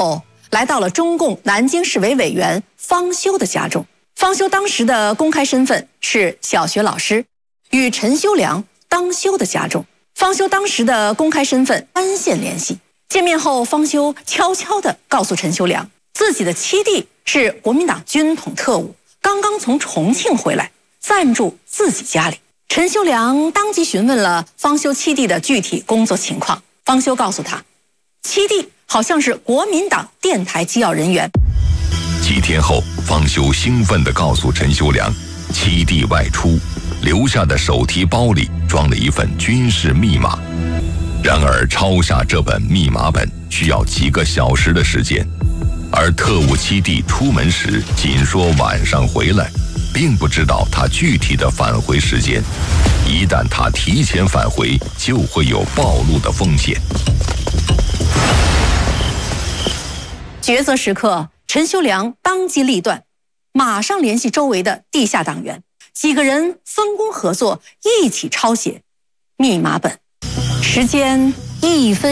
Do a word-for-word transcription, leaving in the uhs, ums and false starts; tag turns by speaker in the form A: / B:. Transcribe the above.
A: 后来到了中共南京市委委员方修的家中。方修当时的公开身份是小学老师，与陈修良、当修的家中。方修当时的公开身份安县联系。见面后，方修悄悄地告诉陈修良，自己的七弟是国民党军统特务，刚刚从重庆回来，暂住自己家里。陈修良当即询问了方修七弟的具体工作情况。方修告诉他，七弟好像是国民党电台机要人员。
B: 几天后，方修兴奋地告诉陈修良，七弟外出留下的手提包里装了一份军事密码。然而抄下这本密码本需要几个小时的时间，而特务七弟出门时仅说晚上回来，并不知道他具体的返回时间。一旦他提前返回，就会有暴露的风险。
A: 抉择时刻，陈修良当机立断，马上联系周围的地下党员，几个人分工合作，一起抄写密码本。时间一分